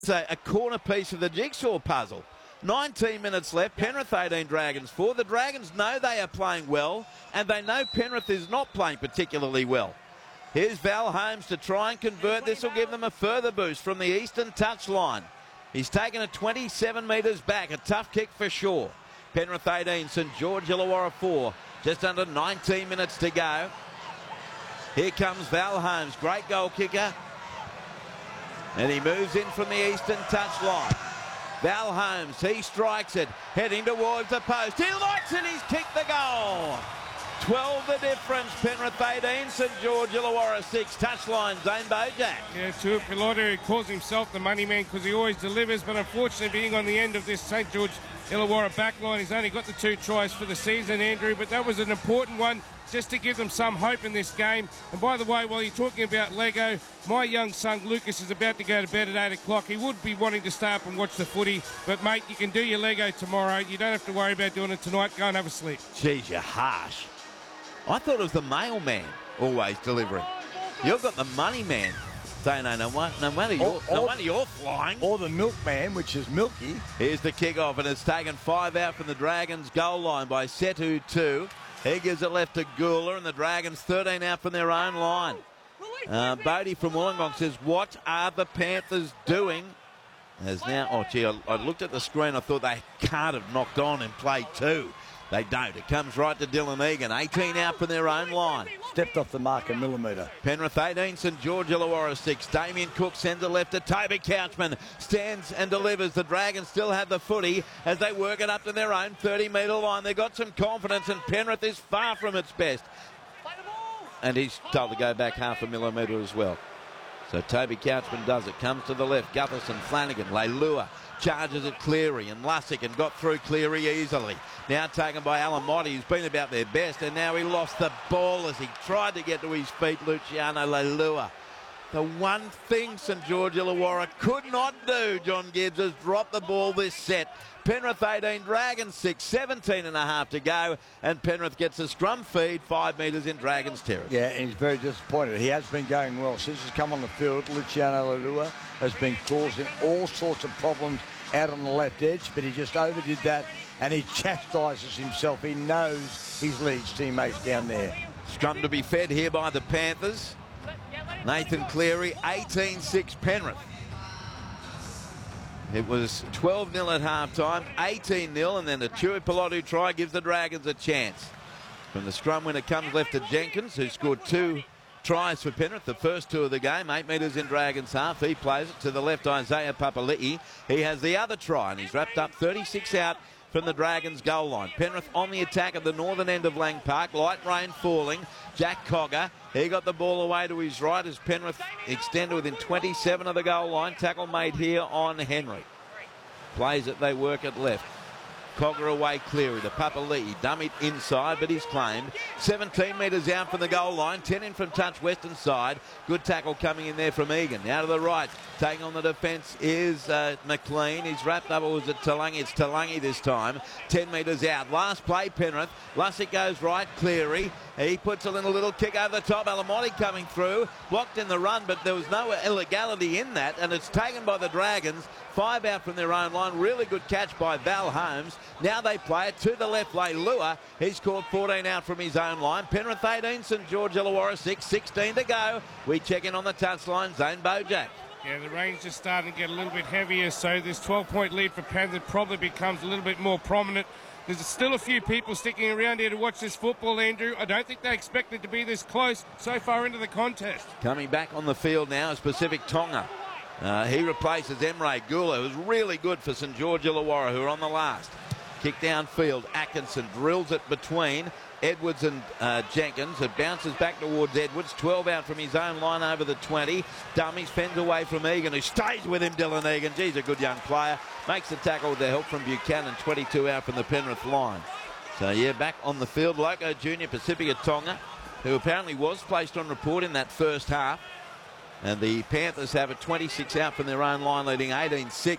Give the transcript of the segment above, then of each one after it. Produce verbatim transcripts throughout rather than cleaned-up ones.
A, a corner piece of the jigsaw puzzle. nineteen minutes left. Penrith eighteen, Dragons four. The Dragons know they are playing well, and they know Penrith is not playing particularly well. Here's Val Holmes to try and convert. This will give them a further boost from the eastern touchline. He's taken it twenty-seven metres back. A tough kick for sure. Penrith eighteen, St George Illawarra four. Just under nineteen minutes to go. Here comes Val Holmes, great goal kicker. And he moves in from the eastern touchline. Val Holmes, he strikes it, heading towards the post. He lights it, he's kicked the goal. twelve the difference, Penrith eighteen, St George Illawarra six. Touchline, Zane Bojack. Yeah, Tuipulotu calls himself the money man because he always delivers, but unfortunately being on the end of this St George Illawarra backline, he's only got the two tries for the season, Andrew, but that was an important one just to give them some hope in this game. And by the way, while you're talking about Lego, my young son Lucas is about to go to bed at eight o'clock. He would be wanting to stay up and watch the footy, but mate, you can do your Lego tomorrow. You don't have to worry about doing it tonight. Go and have a sleep. Geez, you're harsh. I thought it was the mailman always delivering. You've got the money man. Saying no, no, no wonder you're, or, no or, wonder you're flying. Or the milkman, which is Milky. Here's the kick-off, and it's taken five out from the Dragons' goal line by Setu two. He gives it left to Gula, and the Dragons thirteen out from their own line. Uh, Bodie from Wollongong says, what are the Panthers doing? As now, oh gee, I, I looked at the screen, I thought they can't have knocked on in play two. They don't. It comes right to Dylan Egan. eighteen out from their own line. Stepped off the mark a millimetre. Penrith eighteen, St George Illawarra six. Damien Cook sends it left to Toby Couchman. Stands and delivers. The Dragons still have the footy as they work it up to their own thirty metre line. They've got some confidence, and Penrith is far from its best. And he's told to go back half a millimetre as well. So Toby Couchman does it. Comes to the left. Gutherson, Flanagan, Leilua. Charges at Cleary, and Lussick and got through Cleary easily. Now taken by Alamotti, who's been about their best, and now he lost the ball as he tried to get to his feet, Luciano Leilua. The one thing St George Illawarra could not do, John Gibbs, is drop the ball this set. Penrith eighteen, Dragons six, seventeen and a half to go, and Penrith gets a scrum feed, five metres in Dragons territory. Yeah, and he's very disappointed. He has been going well since he's come on the field. Luciano Leilua has been causing all sorts of problems out on the left edge, but he just overdid that, and he chastises himself. He knows his Leeds teammates down there. Scrum to be fed here by the Panthers. Nathan Cleary, eighteen six Penrith. It was twelve nil at half-time, eighteen nil, and then a Tuipulotu try gives the Dragons a chance. From the scrum winner comes left to Jenkins, who scored two tries for Penrith, the first two of the game, eight metres in Dragons half. He plays it to the left, Isaiah Papali'i. He has the other try, and he's wrapped up thirty-six out from the Dragons' goal line. Penrith on the attack at the northern end of Lang Park. Light rain falling. Jack Cogger, he got the ball away to his right as Penrith extended within twenty-seven of the goal line. Tackle made here on Henry. Plays it, they work it left. Cogger away, Cleary to Papali'i, dummied inside, but he's claimed. seventeen metres out from the goal line, ten in from touch western side. Good tackle coming in there from Egan. Now to the right, taking on the defence is uh, McLean. He's wrapped up, or was it Talangi? It's Talangi this time. ten metres out. Last play, Penrith. Lussick goes right, Cleary. He puts a little, little kick over the top. Alamotti coming through. Blocked in the run, but there was no illegality in that, and it's taken by the Dragons. Five out from their own line. Really good catch by Val Holmes. Now they play it to the left. Leilua. He's scored fourteen out from his own line. Penrith eighteen, St George Illawarra six, sixteen to go. We check in on the touchline. Zane Bojack. Yeah, the rain's just starting to get a little bit heavier, so this twelve-point lead for Panthers probably becomes a little bit more prominent. There's still a few people sticking around here to watch this football, Andrew. I don't think they expected to be this close so far into the contest. Coming back on the field now is Pacific Tonga. Uh, he replaces Emre Gula, who's really good for St George Illawarra, who are on the last. Kick downfield, Atkinson drills it between Edwards and uh, Jenkins. It bounces back towards Edwards, twelve out from his own line over the twenty. Dummies, fends away from Egan, who stays with him, Dylan Egan. He's a good young player. Makes the tackle with the help from Buchanan, twenty-two out from the Penrith line. So, yeah, back on the field, Loco Junior Pacifica Tonga, who apparently was placed on report in that first half. And the Panthers have a twenty-six out from their own line, leading eighteen six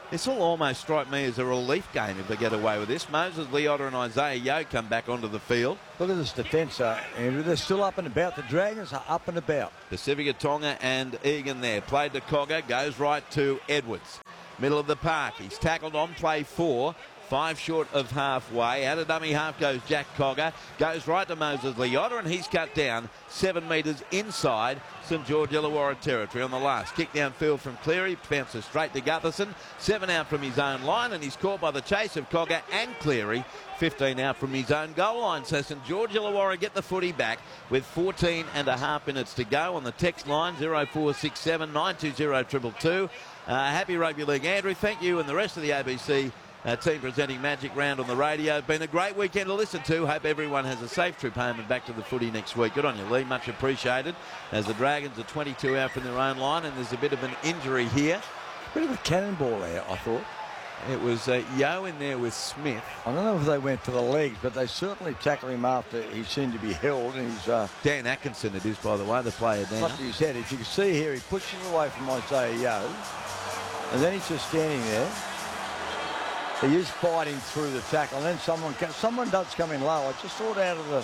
This will almost strike me as a relief game if they get away with this. Moses Leota and Isaiah Yeo come back onto the field. Look at this defence, uh, Andrew. They're still up and about. The Dragons are up and about. Pacifica Tonga and Egan there. Played to Cogger, goes right to Edwards. Middle of the park. He's tackled on play four. Five short of halfway. Out of dummy half goes Jack Cogger. Goes right to Moses Leota, and he's cut down seven metres inside St George Illawarra territory on the last. Kick downfield from Cleary. Bounces straight to Gutherson. Seven out from his own line, and he's caught by the chase of Cogger and Cleary. fifteen out from his own goal line. So St George Illawarra get the footy back with fourteen and a half minutes to go on the text line oh four six seven, nine two zero, two two two. Uh, happy Rugby League, Andrew. Thank you and the rest of the A B C Uh, team presenting Magic Round on the radio. Been a great weekend to listen to. Hope everyone has a safe trip home and back to the footy next week. Good on you, Lee. Much appreciated. As the Dragons are twenty-two out from their own line, and there's a bit of an injury here. Bit of a cannonball there, I thought. It was uh, Yeo in there with Smith. I don't know if they went for the legs, but they certainly tackled him after he seemed to be held. And he's uh, Dan Atkinson, it is, by the way, the player down. Up to his head. If you can see here, he pushes away from Isaiah Yeo, and then he's just standing there. He is fighting through the tackle, and then someone someone does come in low. I just saw it out of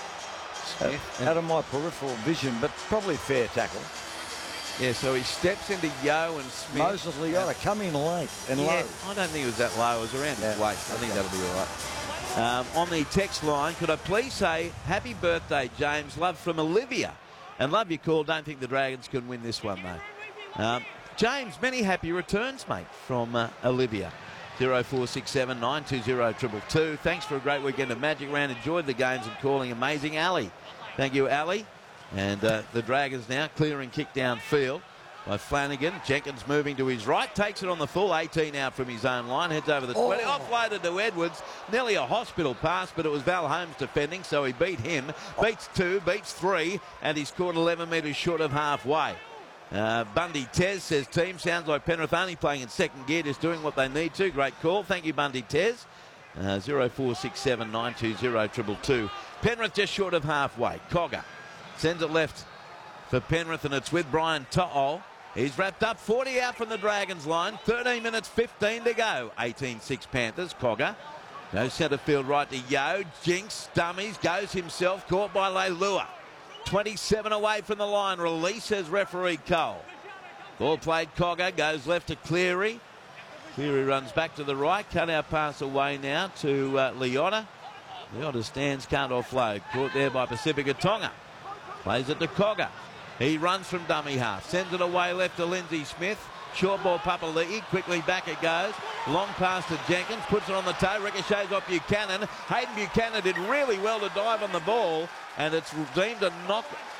the out, out of my peripheral vision, but probably fair tackle. Yeah, so he steps into Yeo and Smith. Moses Leota come in late and yeah, low. I don't think it was that low. It was around yeah. his waist. I think that'll be all right. Um, on the text line, could I please say happy birthday, James? Love from Olivia. And love your call. Don't think the Dragons can win this one, though. Um, James, many happy returns, mate, from uh, Olivia. oh four six seven, nine two zero, two two two. Thanks for a great weekend of Magic Round. Enjoyed the games and calling. Amazing, Ali. Thank you, Ali. And uh, the Dragons now clearing kick downfield by Flanagan. Jenkins moving to his right. Takes it on the full. eighteen out from his own line. Heads over the twenty. Oh. Offloaded to Edwards. Nearly a hospital pass, but it was Val Holmes defending, so he beat him. Beats two, beats three, and he's scored eleven metres short of halfway. Uh, Bundy Tez says, team sounds like Penrith only playing in second gear, just doing what they need to. Great call. Thank you, Bundy Tez. Uh, oh four six seven, nine two zero, two two two. Penrith just short of halfway. Cogger sends it left for Penrith, and it's with Brian To'o. He's wrapped up forty out from the Dragons line. thirteen minutes, fifteen to go. eighteen six Panthers. Cogger goes centre field right to Yeo. Jinks, dummies, goes himself. Caught by Leilua. twenty-seven away from the line. Releases referee Cole. Ball played. Cogger goes left to Cleary. Cleary runs back to the right. Cut out pass away now to uh, Leota. Leota stands, can't offload. Caught there by Pacifica Tonga. Plays it to Cogger. He runs from dummy half. Sends it away left to Lindsay Smith. Short ball, Papali'i. Quickly back it goes. Long pass to Jenkins. Puts it on the toe. Ricochets off Buchanan. Hayden Buchanan did really well to dive on the ball. And it's deemed a knock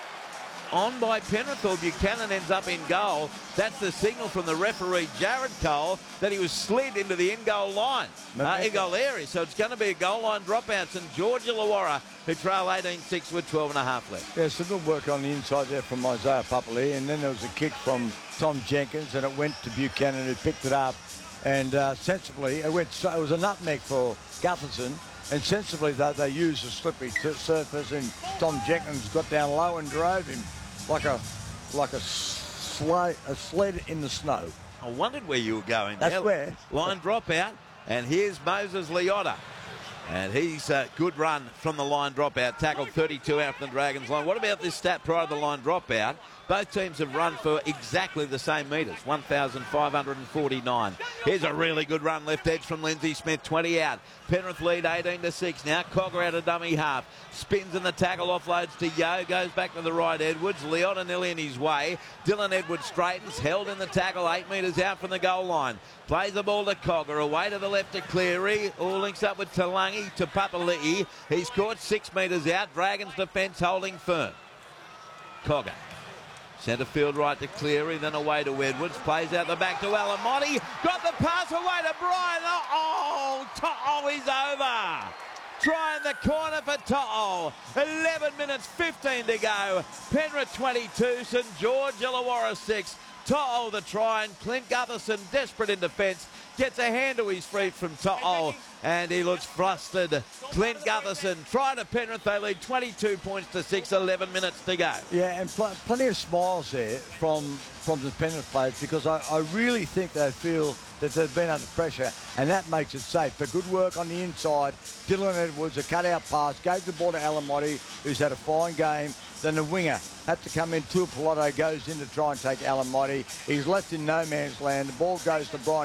on by Penrith, or Buchanan ends up in goal. That's the signal from the referee, Jared Cole, that he was slid into the in-goal line, uh, in-goal area. So it's going to be a goal line dropout. St George Illawarra, who trail eighteen six with twelve and a half left. Yeah, some good work on the inside there from Isaiah Papali'i, and then there was a kick from Tom Jenkins, and it went to Buchanan, who picked it up. And uh, sensibly, it, went, it was a nutmeg for Gutherson. And sensibly, though, they used a slippery surface, and Tom Jenkins got down low and drove him like a like a sled, a sled in the snow. I wondered where you were going. That's there. where. Line drop out, and here's Moses Leota. And he's a good run from the line dropout. Tackled thirty-two out from the Dragons line. What about this stat prior to the line dropout? Both teams have run for exactly the same metres, one thousand five hundred forty-nine. Here's a really good run left edge from Lindsay Smith, twenty out. Penrith lead eighteen to six now. Cogger out of dummy half. Spins in the tackle, offloads to Yeo. Goes back to the right, Edwards. Leota nearly in his way. Dylan Edwards straightens, held in the tackle, eight metres out from the goal line. Plays the ball to Cogger, away to the left to Cleary. All links up with Talangi to Papali'i. He's caught six metres out. Dragons defence holding firm. Cogger. Centre field right to Cleary, then away to Edwards. Plays out the back to Alamotti. Got the pass away to Brian. Oh, To'o is over. Try in the corner for To'o. eleven minutes, fifteen to go. Penrith twenty-two, St George Illawarra six. To'o the try, and Clint Gutherson, desperate in defence, gets a hand to his feet from To'o, and he looks flustered. Clint Gutherson try to Penrith. They lead twenty-two points to six, eleven minutes to go. Yeah, and pl plenty of smiles there from from the Penrith players, because I, I really think they feel that they've been under pressure, and that makes it safe. But good work on the inside. Dylan Edwards, a cut-out pass, gave the ball to Alamotti, who's had a fine game. Then the winger had to come in. Tuipulotu goes in to try and take Alamotti. He's left in no man's land. The ball goes to Brian